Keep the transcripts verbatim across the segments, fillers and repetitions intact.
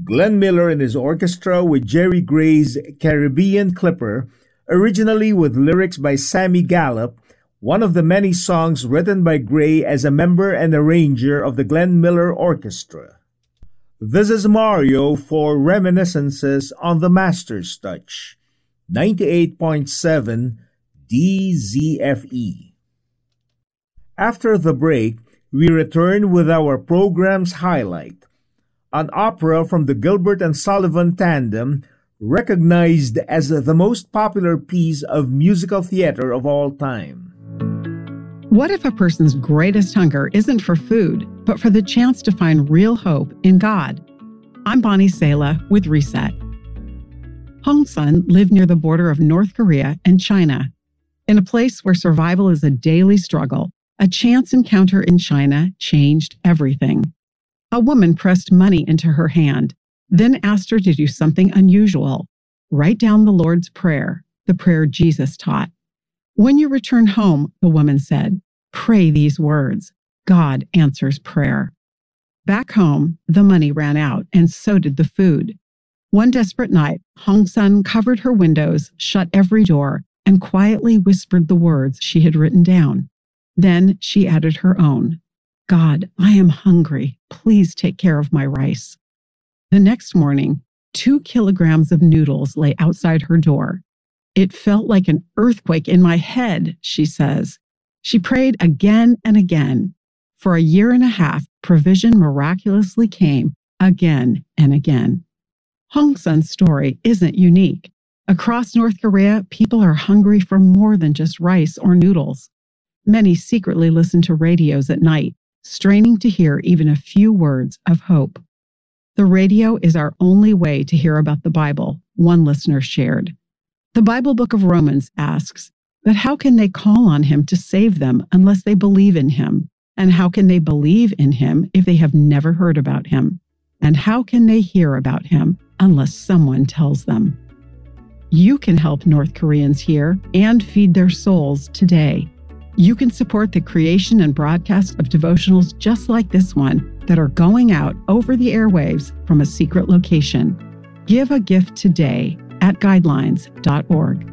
Glenn Miller and his orchestra with Jerry Gray's Caribbean Clipper, originally with lyrics by Sammy Gallup, one of the many songs written by Gray as a member and arranger of the Glenn Miller Orchestra. This is Mario for Reminiscences on the Master's Touch, ninety-eight point seven D Z F E. After the break, we return with our program's highlight, an opera from the Gilbert and Sullivan tandem, recognized as the most popular piece of musical theater of all time. What if a person's greatest hunger isn't for food, but for the chance to find real hope in God? I'm Bonnie Sala with Reset. Hong Sun lived near the border of North Korea and China. In a place where survival is a daily struggle, a chance encounter in China changed everything. A woman pressed money into her hand, then asked her to do something unusual. Write down the Lord's Prayer, the prayer Jesus taught. When you return home, the woman said, pray these words. God answers prayer. Back home, the money ran out, and so did the food. One desperate night, Hong Sun covered her windows, shut every door, and quietly whispered the words she had written down. Then she added her own. God, I am hungry. Please take care of my rice. The next morning, two kilograms of noodles lay outside her door. It felt like an earthquake in my head, she says. She prayed again and again. For a year and a half, provision miraculously came again and again. Hong Sun's story isn't unique. Across North Korea, people are hungry for more than just rice or noodles. Many secretly listen to radios at night, straining to hear even a few words of hope. The radio is our only way to hear about the Bible, one listener shared. The Bible book of Romans asks, but how can they call on him to save them unless they believe in him? And how can they believe in him if they have never heard about him? And how can they hear about him unless someone tells them? You can help North Koreans hear and feed their souls today. You can support the creation and broadcast of devotionals just like this one that are going out over the airwaves from a secret location. Give a gift today at guidelines dot org.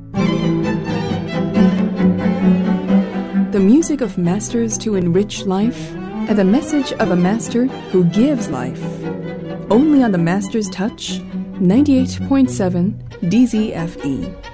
The music of masters to enrich life, and the message of a master who gives life. Only on the Master's Touch, ninety-eight point seven D Z F E.